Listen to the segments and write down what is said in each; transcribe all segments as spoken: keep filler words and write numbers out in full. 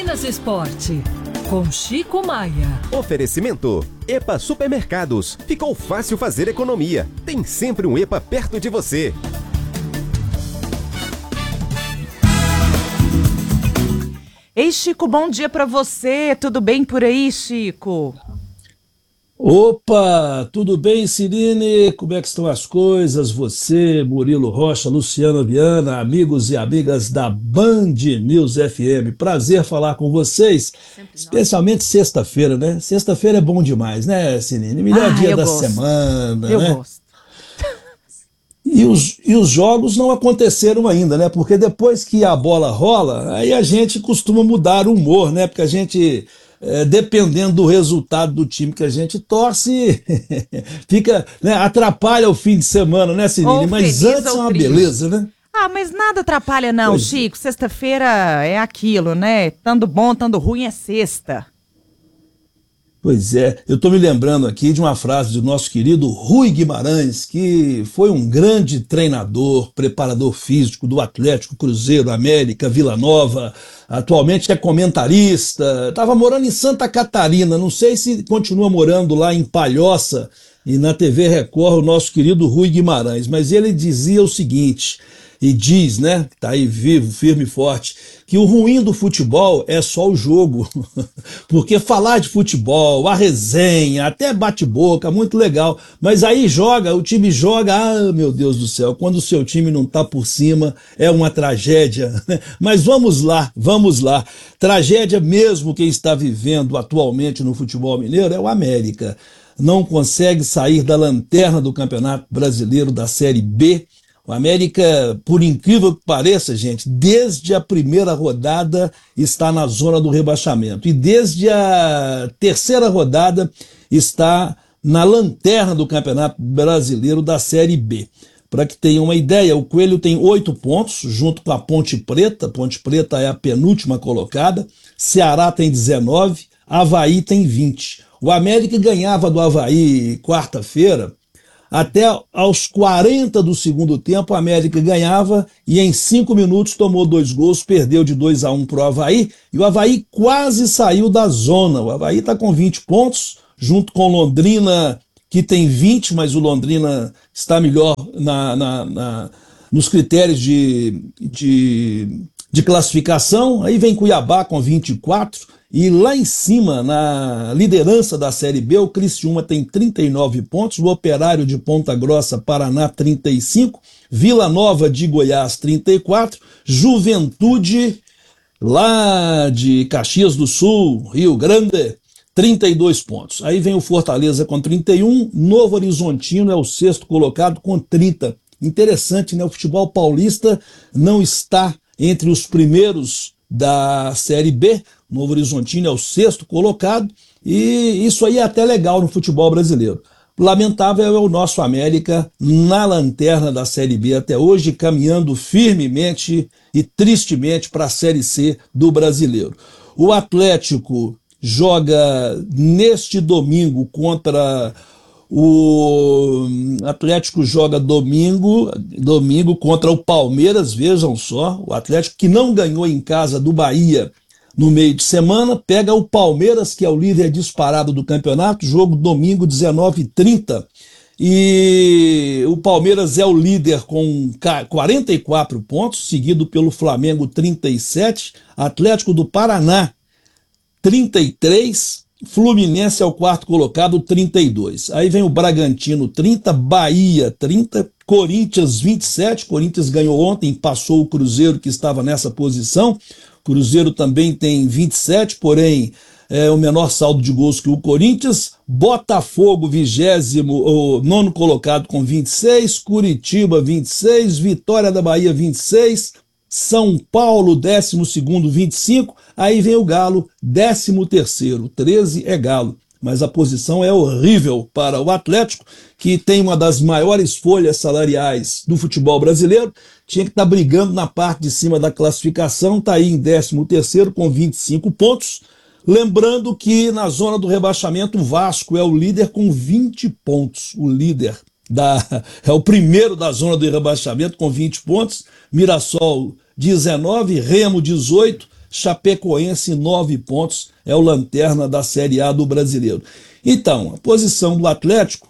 Minas Esporte, com Chico Maia. Oferecimento: EPA Supermercados. Ficou fácil fazer economia. Tem sempre um EPA perto de você. Ei, Chico, bom dia para você. Tudo bem por aí, Chico? Opa, tudo bem, Cirine? Como é que estão as coisas? Você, Murilo Rocha, Luciana Viana, amigos e amigas da Band News F M. Prazer falar com vocês, especialmente sexta-feira, né? Sexta-feira é bom demais, né, Cirine? Melhor ah, dia da gosto. semana, eu né? Eu gosto. E os, e os jogos não aconteceram ainda, né? Porque depois que a bola rola, aí a gente costuma mudar o humor, né? Porque a gente... É, dependendo do resultado do time que a gente torce, fica, né, atrapalha o fim de semana, né, Cirine? Mas antes é uma triste. beleza, né? Ah, mas nada atrapalha não, pois Chico. Sexta-feira é aquilo, né? Tanto bom, tanto ruim é sexta. Pois é, eu estou me lembrando aqui de uma frase do nosso querido Rui Guimarães, que foi um grande treinador, preparador físico do Atlético, Cruzeiro, América, Vila Nova, atualmente é comentarista, estava morando em Santa Catarina, não sei se continua morando lá em Palhoça, e na T V Record, o nosso querido Rui Guimarães, mas ele dizia o seguinte... E diz, né, tá aí vivo, firme e forte, que o ruim do futebol é só o jogo. Porque falar de futebol, a resenha, até bate-boca, muito legal. Mas aí joga, o time joga, ah, meu Deus do céu, quando o seu time não tá por cima, é uma tragédia. Mas vamos lá, vamos lá. Tragédia mesmo quem está vivendo atualmente no futebol mineiro é o América. Não consegue sair da lanterna do Campeonato Brasileiro da Série B. O América, por incrível que pareça, gente, desde a primeira rodada está na zona do rebaixamento. E desde a terceira rodada está na lanterna do Campeonato Brasileiro da Série B. Para que tenham uma ideia, o Coelho tem oito pontos, junto com a Ponte Preta. Ponte Preta é a penúltima colocada. Ceará tem dezenove, Avaí tem vinte. O América ganhava do Avaí quarta-feira. Até aos quarenta do segundo tempo, a América ganhava e em cinco minutos tomou dois gols, perdeu de dois a um para o Avaí, e o Avaí quase saiu da zona. O Avaí está com vinte pontos, junto com o Londrina, que tem vinte, mas o Londrina está melhor na, na, na, nos critérios de, de, de classificação. Aí vem Cuiabá com vinte e quatro. E lá em cima, na liderança da Série B, o Criciúma tem trinta e nove pontos, o Operário de Ponta Grossa, Paraná, trinta e cinco, Vila Nova de Goiás, trinta e quatro, Juventude, lá de Caxias do Sul, Rio Grande, trinta e dois pontos. Aí vem o Fortaleza com trinta e um, Novo Horizontino é o sexto colocado com trinta. Interessante, né? O futebol paulista não está entre os primeiros da Série B. Novo Horizontino é o sexto colocado, e isso aí é até legal no futebol brasileiro. Lamentável é o nosso América na lanterna da Série B até hoje, caminhando firmemente e tristemente para a Série C do brasileiro. O Atlético joga neste domingo contra o Atlético joga domingo, domingo contra o Palmeiras, vejam só, o Atlético que não ganhou em casa do Bahia no meio de semana, pega o Palmeiras, que é o líder disparado do campeonato, jogo domingo, dezenove e trinta, e o Palmeiras é o líder com quarenta e quatro pontos, seguido pelo Flamengo, trinta e sete, Atlético do Paraná, trinta e três, Fluminense é o quarto colocado, trinta e dois. Aí vem o Bragantino, trinta, Bahia, trinta, Corinthians, vinte e sete, Corinthians ganhou ontem, passou o Cruzeiro, que estava nessa posição. Cruzeiro também tem vinte e sete, porém é o menor saldo de gols que o Corinthians. Botafogo, vigésimo, o nono colocado com vinte e seis, Curitiba, vinte e seis, Vitória da Bahia, vinte e seis, São Paulo, décimo segundo, vinte e cinco, aí vem o Galo, décimo terceiro, treze é Galo. Mas a posição é horrível para o Atlético, que tem uma das maiores folhas salariais do futebol brasileiro, tinha que estar tá brigando na parte de cima da classificação, está aí em décimo terceiro com vinte e cinco pontos. Lembrando que na zona do rebaixamento o Vasco é o líder com vinte pontos, o líder da, é o primeiro da zona do rebaixamento com vinte pontos, Mirassol dezenove, Remo dezoito, Chapecoense nove pontos, é o lanterna da Série A do Brasileiro. Então, a posição do Atlético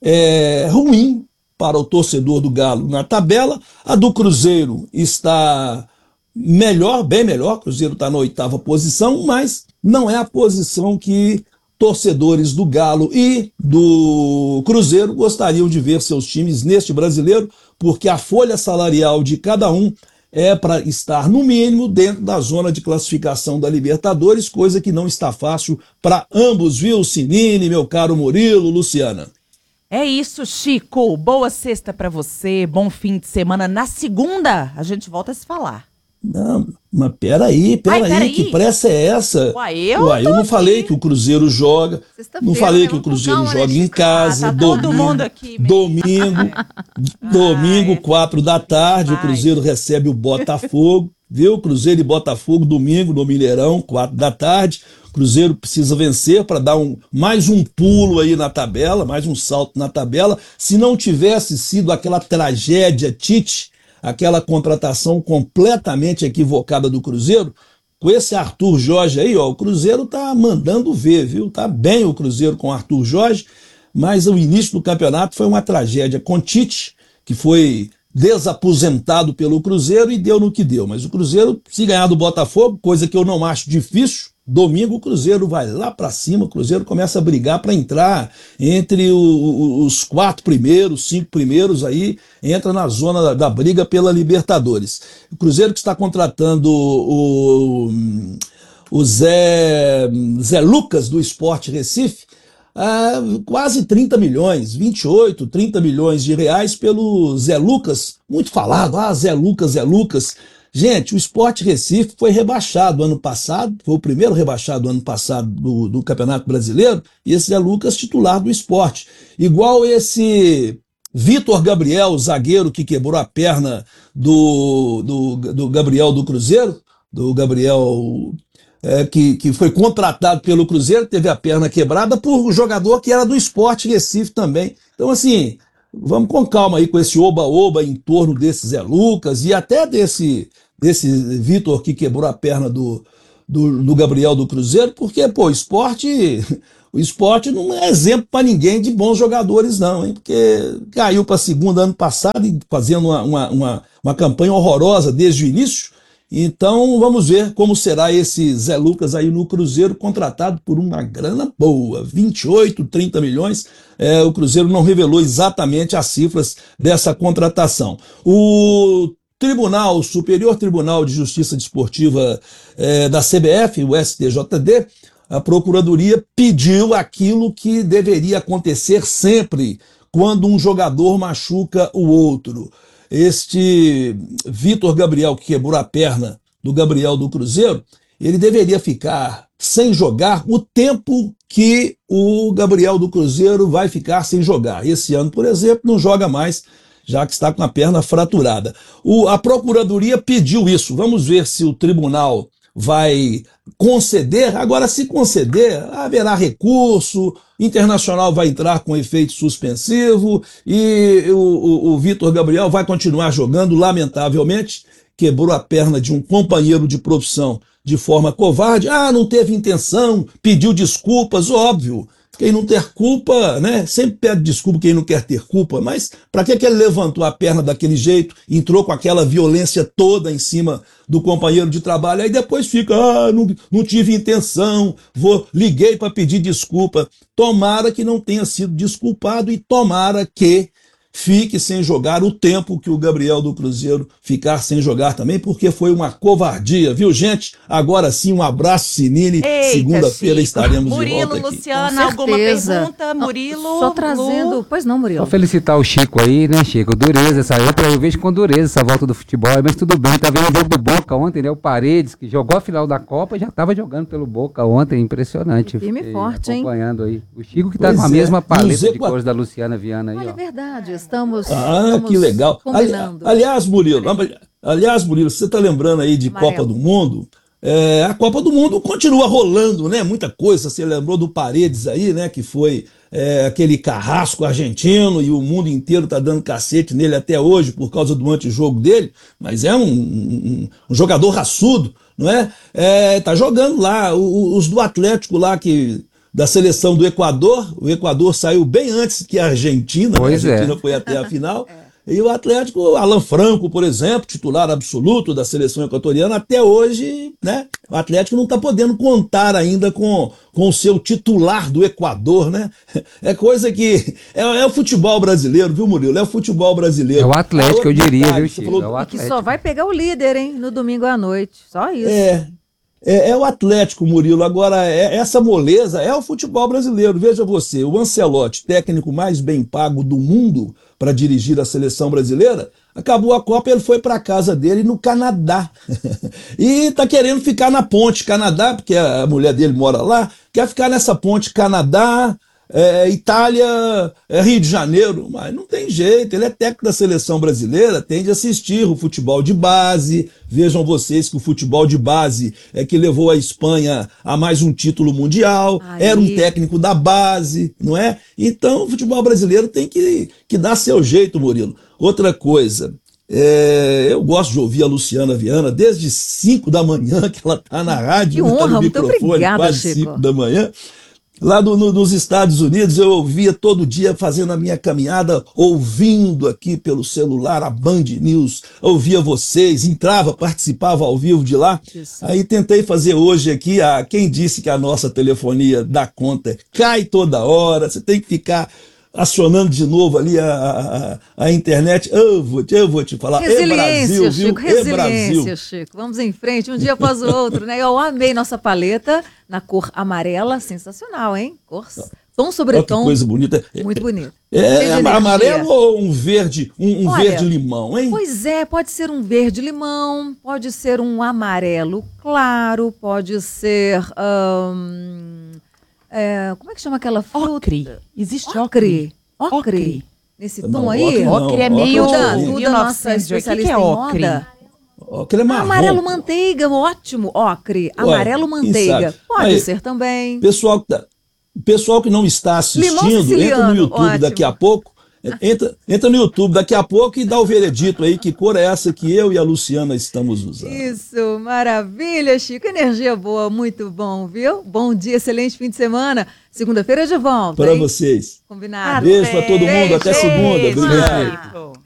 é ruim para o torcedor do Galo na tabela, a do Cruzeiro está melhor, bem melhor, o Cruzeiro está na oitava posição, mas não é a posição que torcedores do Galo e do Cruzeiro gostariam de ver seus times neste brasileiro, porque a folha salarial de cada um é para estar, no mínimo, dentro da zona de classificação da Libertadores, coisa que não está fácil para ambos, viu, Sinini, meu caro Murilo, Luciana? É isso, Chico. Boa sexta para você, bom fim de semana. Na segunda, a gente volta a se falar. Não, mas peraí, peraí, Ai, peraí. que pressa é essa? Uai, eu, Uai, eu não aqui. falei que o Cruzeiro joga, não falei que o Cruzeiro calma, joga né, em Chico? casa, Ah, tá domingo, todo mundo aqui, menina. domingo, domingo, quatro da tarde, o Cruzeiro recebe o Botafogo, viu? Cruzeiro e Botafogo, domingo, no Mineirão, quatro da tarde. Cruzeiro precisa vencer para dar um, mais um pulo aí na tabela, mais um salto na tabela. Se não tivesse sido aquela tragédia Tite, aquela contratação completamente equivocada do Cruzeiro, com esse Arthur Jorge aí, ó, o Cruzeiro tá mandando ver, viu? Tá bem o Cruzeiro com o Arthur Jorge, mas o início do campeonato foi uma tragédia com Tite, que foi desaposentado pelo Cruzeiro e deu no que deu. Mas o Cruzeiro, se ganhar do Botafogo, coisa que eu não acho difícil, domingo o Cruzeiro vai lá para cima, o Cruzeiro começa a brigar para entrar entre o, o, os quatro primeiros, cinco primeiros aí, entra na zona da, da briga pela Libertadores. O Cruzeiro que está contratando o, o Zé, Zé Lucas do Sport Recife, ah, quase trinta milhões, vinte e oito, trinta milhões de reais pelo Zé Lucas, muito falado, ah, Zé Lucas, Zé Lucas. Gente, o Sport Recife foi rebaixado ano passado, foi o primeiro rebaixado ano passado do, do Campeonato Brasileiro, e esse é Lucas titular do Sport. Igual esse Vitor Gabriel, zagueiro que quebrou a perna do, do, do Gabriel do Cruzeiro, do Gabriel é, que, que foi contratado pelo Cruzeiro, teve a perna quebrada por um jogador que era do Sport Recife também. Então, assim, vamos com calma aí com esse oba-oba em torno desse Zé Lucas e até desse... desse Vitor que quebrou a perna do, do, do Gabriel do Cruzeiro, porque, pô, esporte, o esporte não é exemplo para ninguém de bons jogadores, não, hein? Porque caiu para a segunda ano passado, fazendo uma, uma, uma, uma campanha horrorosa desde o início. Então, vamos ver como será esse Zé Lucas aí no Cruzeiro, contratado por uma grana boa, vinte e oito, trinta milhões. É, o Cruzeiro não revelou exatamente as cifras dessa contratação. O Tribunal, Superior Tribunal de Justiça Desportiva eh, da C B F, o S T J D, a Procuradoria pediu aquilo que deveria acontecer sempre quando um jogador machuca o outro. Este Vitor Gabriel, que quebrou a perna do Gabriel do Cruzeiro, ele deveria ficar sem jogar o tempo que o Gabriel do Cruzeiro vai ficar sem jogar. Esse ano, por exemplo, não joga mais, já que está com a perna fraturada. O, a Procuradoria pediu isso. Vamos ver se o tribunal vai conceder. Agora, se conceder, haverá recurso, Internacional vai entrar com efeito suspensivo e o, o, o Vitor Gabriel vai continuar jogando, lamentavelmente. Quebrou a perna de um companheiro de profissão de forma covarde. Ah, não teve intenção, pediu desculpas, óbvio. Quem não ter culpa, né? Sempre pede desculpa quem não quer ter culpa, mas para que, que ele levantou a perna daquele jeito, entrou com aquela violência toda em cima do companheiro de trabalho, aí depois fica, ah, não, não tive intenção, vou, liguei para pedir desculpa. Tomara que não tenha sido desculpado e tomara que fique sem jogar o tempo que o Gabriel do Cruzeiro ficar sem jogar também, porque foi uma covardia, viu, gente? Agora sim, um abraço, Sinini. Segunda-feira estaremos Murilo, de volta aqui. Luciana, alguma pergunta? Murilo? Só trazendo... Lu? Pois não, Murilo. Só felicitar o Chico aí, né, Chico? Dureza, essa outra, eu vejo com dureza essa volta do futebol, mas tudo bem, tá vendo o jogo do Boca ontem, né? O Paredes, que jogou a final da Copa, já estava jogando pelo Boca ontem, impressionante. Firme e forte, hein? Acompanhando aí. O Chico que tá Pois com a é. mesma paleta Museu de com a- cores da Luciana Viana aí, Olha, ó. é verdade, estamos, Ah, estamos que legal. Ali- combinando. aliás, Murilo, aliás, Murilo, você está lembrando aí de Amarelo. Copa do Mundo? É, a Copa do Mundo continua rolando, né? Muita coisa. Você lembrou do Paredes aí, né? Que foi é, aquele carrasco argentino e o mundo inteiro tá dando cacete nele até hoje por causa do antijogo dele. Mas é um, um, um jogador raçudo não é? É, tá jogando lá, o, os do Atlético lá, que, da seleção do Equador, o Equador saiu bem antes que a Argentina, Pois né? A Argentina é. foi até a final. E o Atlético, Alan Franco, por exemplo, titular absoluto da seleção equatoriana, até hoje, né? O Atlético não está podendo contar ainda com, com o seu titular do Equador, né? É coisa que. É, é o futebol brasileiro, viu, Murilo? É o futebol brasileiro. É o Atlético, Ah, eu diria, detalhe, viu, você Chico? falou- É o Que Atlético. só vai pegar o líder, hein, no domingo à noite. Só isso. É, é, é o Atlético, Murilo. Agora, é- essa moleza é o futebol brasileiro. Veja você, o Ancelotti, técnico mais bem pago do mundo para dirigir a seleção brasileira, acabou a Copa e ele foi para casa dele no Canadá. E tá querendo ficar na ponte Canadá, porque a mulher dele mora lá, quer ficar nessa ponte Canadá, é, Itália, é, Rio de Janeiro, mas não tem jeito, ele é técnico da seleção brasileira, tem de assistir o futebol de base. Vejam vocês que o futebol de base é que levou a Espanha a mais um título mundial, Aí. era um técnico da base, não é? Então o futebol brasileiro tem que, que dar seu jeito, Murilo. Outra coisa, é, eu gosto de ouvir a Luciana Viana desde cinco da manhã, que ela tá na rádio, Que né, tá honra, no muito microfone, obrigada, quase Chico. cinco da manhã. Lá no- no- nos Estados Unidos, eu ouvia todo dia fazendo a minha caminhada, ouvindo aqui pelo celular a Band News, ouvia vocês, entrava, participava ao vivo de lá. Isso. Aí tentei fazer hoje aqui, a, quem disse que a nossa telefonia dá conta, cai toda hora, você tem que ficar acionando de novo ali a, a, a- a internet. Eu vou, te- eu vou te falar, é Resiliência, Brasil, viu? Chico, É Brasil. resiliência, Chico. Vamos em frente, um dia após o outro, né? Eu amei nossa paleta na cor amarela, sensacional, hein? Cor tom sobre Olha que tom, coisa bonita. muito bonito. É, Cheio de é energia. amarelo ou um verde, um, um Olha, verde-limão, hein? Pois é, pode ser um verde-limão, pode ser um amarelo claro, pode ser... ahn, é, como é que chama aquela fruta? Ocre. Existe Ocre. ocre. Ocre. Ocre. Nesse Não, tom aí? ocre não. Ocre é Ocre meio é Duda, diferente. Duda, nossa mil e novecentos. O que especialista que é em ocre? moda. Ocre é marrom. Amarelo manteiga, ótimo. Ocre, amarelo quem manteiga. sabe? Pode Aí, ser também. Pessoal que, tá, pessoal que não está Limão assistindo, entra siciliano, no YouTube ótimo. daqui a pouco. Entra, entra no YouTube daqui a pouco e dá o veredito aí, que cor é essa que eu e a Luciana estamos usando. Isso, maravilha, Chico. Energia boa, muito bom, viu? Bom dia, excelente fim de semana. Segunda-feira de volta. Para hein? vocês. Combinado. Beijo para todo mundo, até Beijo. segunda. Beijo, Obrigado. Chico.